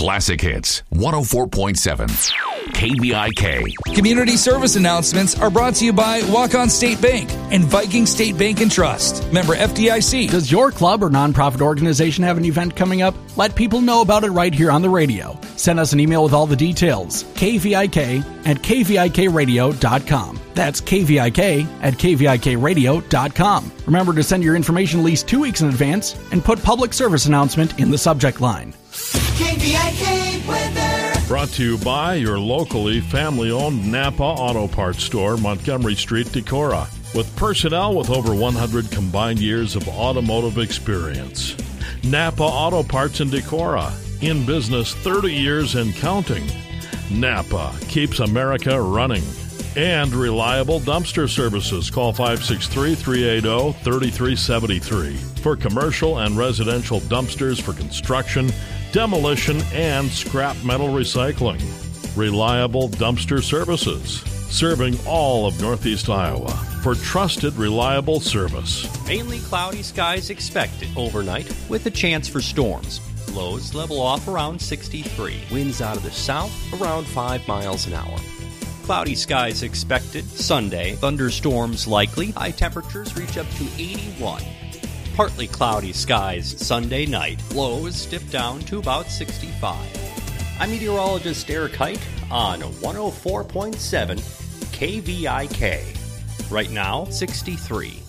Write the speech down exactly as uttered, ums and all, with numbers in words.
Classic Hits, one oh four point seven. K V I K. Community service announcements are brought to you by Walk-On State Bank and Viking State Bank and Trust. Member F D I C. Does your club or nonprofit organization have an event coming up? Let people know about it right here on the radio. Send us an email with all the details. K V I K at K V I K radio dot com. That's K V I K at K V I K radio dot com. Remember to send your information at least two weeks in advance and put public service announcement in the subject line. K V I K weather. Brought to you by your locally family-owned Napa Auto Parts store, Montgomery Street, Decorah, with personnel with over one hundred combined years of automotive experience. Napa Auto Parts in Decorah, in business thirty years and counting. Napa keeps America running. And reliable dumpster services. Call five six three, three eight zero, three three seven three for commercial and residential dumpsters for construction, demolition, and scrap metal recycling. Reliable dumpster services, serving all of Northeast Iowa for trusted, reliable service. Mainly cloudy skies expected overnight with a chance for storms. Lows level off around sixty-three. Winds out of the south around five miles an hour. Cloudy skies expected Sunday. Thunderstorms likely. High temperatures reach up to eighty-one. Partly cloudy skies Sunday night. Lows dip down to about sixty-five. I'm meteorologist Eric Height on one oh four point seven K V I K. Right now, sixty-three.